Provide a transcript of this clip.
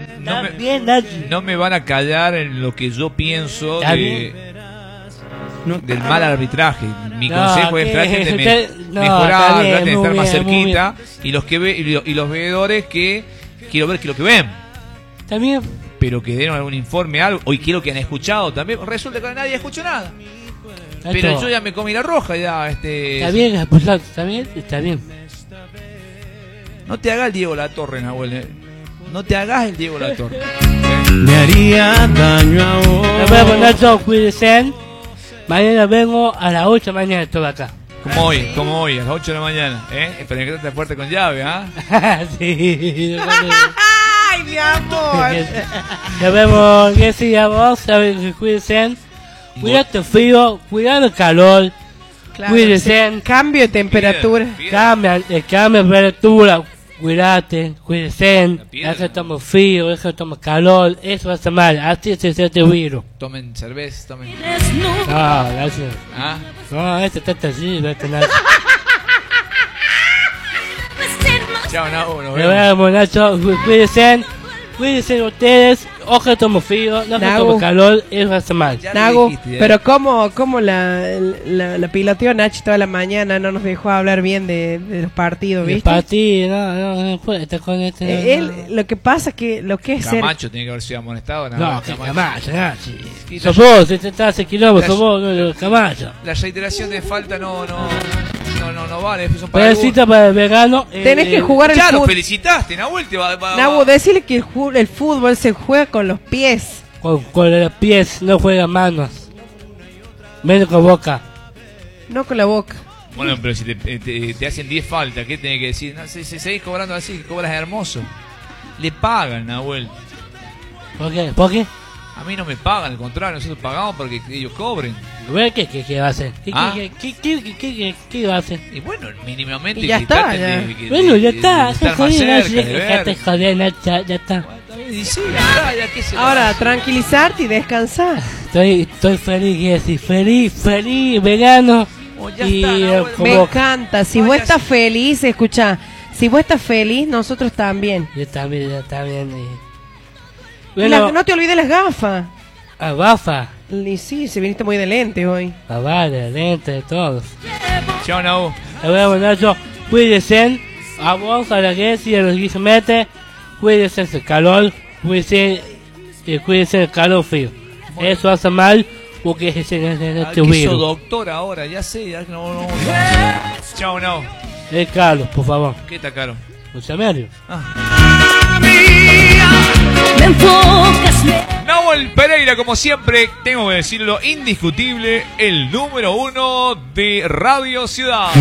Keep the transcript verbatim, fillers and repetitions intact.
no, me, bien, Nachi. no me van a callar en lo que yo pienso ¿Está de, bien? del mal arbitraje. Mi No, consejo es que- traten de me, usted- no, mejorar, está bien, traten de muy estar más bien, muy cerquita, y los que ve, y, lo, y los veedores que quiero ver que lo que ven, También. pero que den algún informe, algo, hoy quiero que han escuchado también. Resulta que nadie escuchó nada. Pero yo ya me comí la roja, ya, este... Está bien, expulsado. Está bien, está bien. No te hagas el Diego Latorre, Nahuel. eh. No te hagas el Diego Latorre. Me haría daño ahora. Nos vemos, Nacho, cuídense. Mañana vengo a las ocho de la mañana, estoy acá. Como hoy, como hoy, a las ocho de la mañana. ¿eh? Esperen que esté fuerte con llave, ¿ah? Sí. ¡Ay, mi amor! Nos vemos, que sí, a vos, saben que cuídense. Cuídate el frío, cuidado el calor. Claro, Cuídense. sí. Cambio de temperatura. Piden. Cambia, el cambio de temperatura, cuídate, cuídense, piedra. es que estamos frío, es que estamos calor, eso va a ser mal, así se siente el virus. Tomen cerveza, tomen... No, gracias. ¿Ah? No, este está así, este Nacho. Chao, Nahuel, nos Nos vemos. vemos, Nacho, Cu- cuídense, cuídense ustedes, ojo que estamos frío, no que Nagu. estamos calor, eso va a ser mal. Ya lo Nago, dijiste, ¿eh? pero cómo, cómo la, la, la piloteó Nachi toda la mañana, no nos dejó hablar bien de, de los partidos, El ¿viste? partido, no, no, no puede estar con este. no, Eh, Él, no. lo que pasa es que lo que es ser... Camacho tiene que haber sido amonestado, No, Nahuel, que Camacho. Camacho, Nachi. Y Sos la- vos, si te estás hace kilómetros, sos vos, no, no, Camacho. La reiteración de falta no, no, no, no, no vale. Son para Pedacito para el vegano. eh, Tenés que eh, jugar el Ya lo fútbol. felicitaste, Nahuel. Te va, va, Nago, va. decirle que el, ju- el fútbol se juega con los pies. Con, con los pies, no juega manos. Menos con boca. No con la boca. Bueno, pero si te, te, te hacen diez faltas, ¿qué tenés que decir? No, si, si seguís cobrando así, que cobras hermoso. Le pagan, Nahuel. ¿Por qué? ¿Por qué? A mí no me pagan, al contrario, nosotros pagamos porque ellos cobren. Bueno, ¿Qué, qué, qué va a hacer? ¿Qué, Ah. qué, qué, qué, qué, qué, qué, qué va a hacer? Y bueno, mínimamente Y ya que está, traten ya. de, de- Bueno, de- ya de- está. de Se estar más jodió, cerca, Nachi, de dejate ver. joder, Nachi, ya, ya está. Y sí, ya está, ya qué se le va a Ahora, hacer. tranquilizarte y descansar. Estoy, estoy feliz, Jessy, feliz, feliz, vegano. Oh, ya y está, eh, Nahuel. con Me boca. encanta. Si Vaya vos estás así. feliz, escucha. Si vos estás feliz, nosotros también. Yo también, yo también. eh. Y Bueno, la- no te olvides las gafas. a Bafa, Y sí, se viniste muy de lente hoy. a Vale, lente de todos. Chao, Nahuel. Nos vemos, Nacho. Cuídense. A vos, a la Jessy, a los que se mete. Cuídense del calor. Cuídense, eh, cuídense del calor frío. Eso hace mal porque es ese, ese, Ah, este que sos virus. doctor ahora, ya sé, ya que no, no. Chao, Nahuel. Es Carlos, por favor. ¿Qué está caro? José Mario. Ah. Me enfocas, me Nahuel Pereira, como siempre, tengo que decirlo, indiscutible, el número uno de Radio Ciudad.